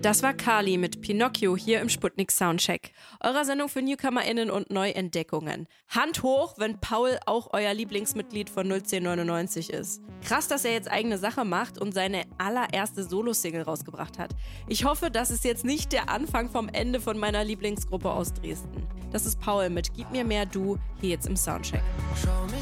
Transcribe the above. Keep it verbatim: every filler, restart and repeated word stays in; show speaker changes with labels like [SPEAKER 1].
[SPEAKER 1] Das war Kali mit Pinocchio hier im Sputnik Soundcheck. Eurer Sendung für NewcomerInnen und Neuentdeckungen. Hand hoch, wenn Paul auch euer Lieblingsmitglied von null zehn neunundneunzig ist. Krass, dass er jetzt eigene Sache macht und seine allererste Solo-Single rausgebracht hat. Ich hoffe, das ist jetzt nicht der Anfang vom Ende von meiner Lieblingsgruppe aus Dresden. Das ist Paul mit Gib mir mehr Du, hier jetzt im Soundcheck.
[SPEAKER 2] Schau mich